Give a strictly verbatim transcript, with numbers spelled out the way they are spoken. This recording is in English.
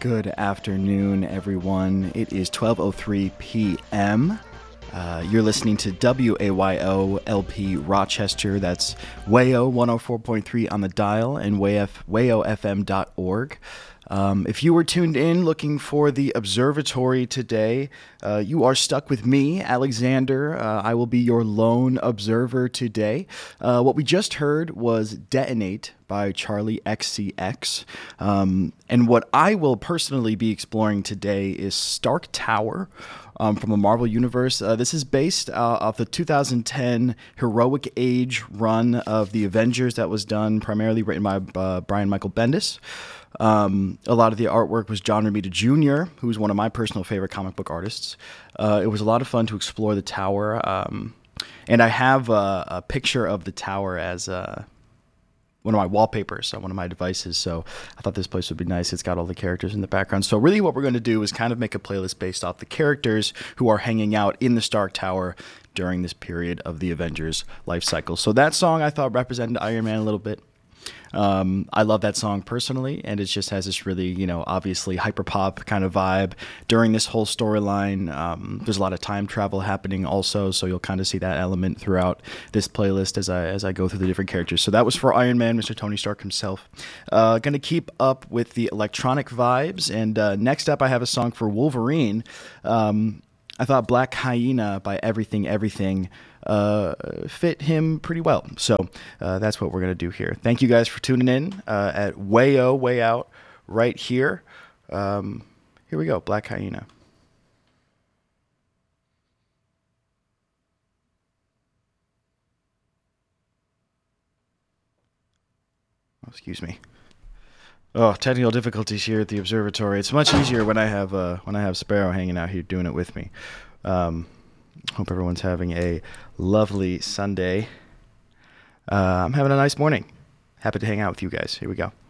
Good afternoon, everyone. It is twelve oh three p.m. Uh, you're listening to W A Y O L P Rochester. That's W A O one oh four point three on the dial and W A O F M dot org. Um, if you were tuned in looking for the observatory today, uh, you are stuck with me, Alexander. Uh, I will be your lone observer today. Uh, what we just heard was Detonate by Charlie X C X. Um, and what I will personally be exploring today is Stark Tower um, from the Marvel Universe. Uh, this is based uh, off the two thousand ten Heroic Age run of the Avengers that was done primarily written by uh, Brian Michael Bendis. Um, a lot of the artwork was John Romita Junior, who's one of my personal favorite comic book artists. Uh, it was a lot of fun to explore the tower. Um, and I have a, a picture of the tower as uh, one of my wallpapers on one of my devices. So I thought this place would be nice. It's got all the characters in the background. So really what we're going to do is kind of make a playlist based off the characters who are hanging out in the Stark Tower during this period of the Avengers life cycle. So that song I thought represented Iron Man a little bit. Um, I love that song personally, and it just has this really, you know, obviously hyperpop kind of vibe during this whole storyline. Um, there's a lot of time travel happening also, so you'll kind of see that element throughout this playlist as I as I go through the different characters. So that was for Iron Man, Mister Tony Stark himself. Uh, going to keep up with the electronic vibes, and uh, next up I have a song for Wolverine. Um, I thought Black Hyena by Everything Everything uh, fit him pretty well. So uh, that's what we're going to do here. Thank you guys for tuning in uh, at Way O, Way Out right here. Um, here we go, Black Hyena. Oh, excuse me. Oh, technical difficulties here at the observatory. It's much easier when I have uh, when I have Sparrow hanging out here doing it with me. Um, hope everyone's having a lovely Sunday. Uh, I'm having a nice morning. Happy to hang out with you guys. Here we go.